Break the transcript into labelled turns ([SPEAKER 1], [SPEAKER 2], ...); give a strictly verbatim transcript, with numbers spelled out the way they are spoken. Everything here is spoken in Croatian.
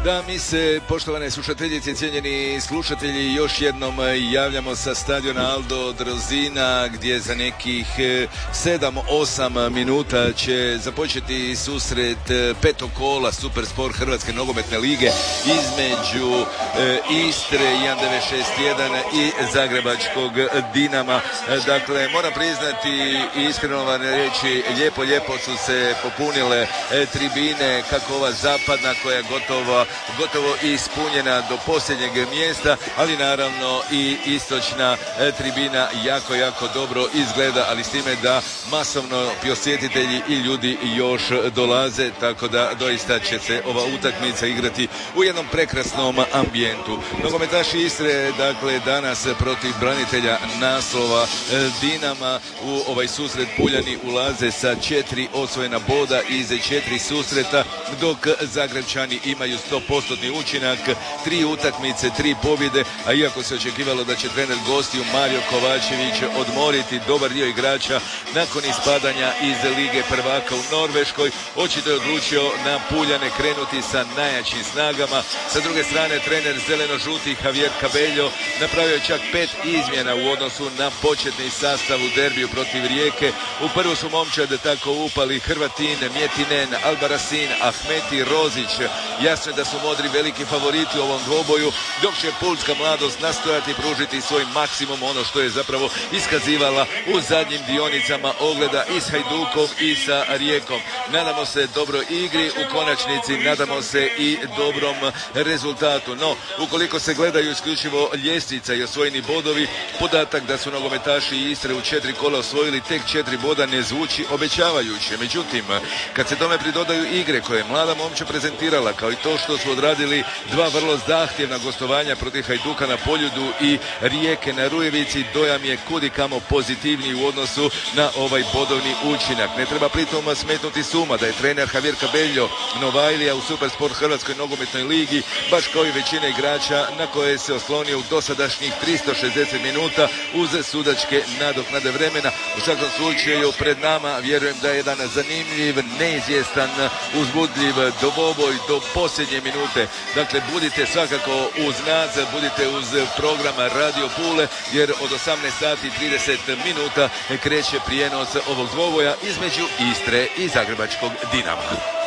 [SPEAKER 1] Da, mi se, poštovane slušateljice i cijenjeni slušatelji, još jednom javljamo sa stadiona Aldo Drozina, gdje za nekih sedam osam minuta će započeti susret petog kola Supersport Hrvatske nogometne lige između e, Istre jedan devet šest jedan i Zagrebačkog Dinama. Dakle, moram priznati i iskreno vam reći, lijepo, lijepo su se popunile e, tribine, kako ova zapadna koja je gotova gotovo ispunjena do posljednjeg mjesta, ali naravno i istočna e, tribina jako, jako dobro izgleda, ali s time da masovno posjetitelji i ljudi još dolaze, tako da doista će se ova utakmica igrati u jednom prekrasnom ambijentu. Nogometaši Istre, dakle, danas protiv branitelja naslova e, Dinama u ovaj susret Puljani ulaze sa četiri osvojena boda iz četiri susreta, dok Zagrebčani imaju sto posto učinak, tri utakmice, tri pobjede, a iako se očekivalo da će trener gostiju Mario Kovačević odmoriti dobar dio igrača nakon ispadanja iz Lige prvaka u Norveškoj, očito je odlučio na Puljane krenuti sa najjačim snagama. Sa druge strane, trener zeleno-žuti Javier Cabello napravio čak pet izmjena u odnosu na početni sastav u derbiju protiv Rijeke. U prvu su momčad tako upali Hrvatin, Mjetinen, Albarasin, Ahmeti, Rozić. Jasno je da su modri veliki favoriti u ovom dvoboju, dok će pulska mladost nastojati pružiti svoj maksimum, ono što je zapravo iskazivala u zadnjim dionicama ogleda i s Hajdukom i sa Rijekom. Nadamo se dobroj igri, u konačnici nadamo se i dobrom rezultatu. No, ukoliko se gledaju isključivo ljestvica i osvojeni bodovi, podatak da su nogometaši Istre u četiri kola osvojili tek četiri boda ne zvuči obećavajuće. Međutim, kad se tome pridodaju igre koje je mlada momča prezentirala, kao i to što su odradili dva vrlo zahtjevna gostovanja protiv Hajduka na Poljudu i Rijeke na Rujevici, dojam je kudikamo pozitivniji u odnosu na ovaj bodovni učinak. Ne treba pritom smetnuti suma da je trener Javier Cabello Novajlija u Supersport Hrvatskoj nogometnoj ligi, baš kao i većina igrača na koje se oslonio u dosadašnjih tristo šezdeset minuta uz sudačke nadoknade vremena. U svakom slučaju pred nama vjerujem da je jedan zanimljiv, neizvjestan, uzbudljiv dvoboj do posljednje minute. Dakle, budite svakako uz nas, budite uz program Radio Pule, jer od osamnaest sati i trideset minuta kreće prijenos ovog dvoboja između Istre i Zagrebačkog Dinama.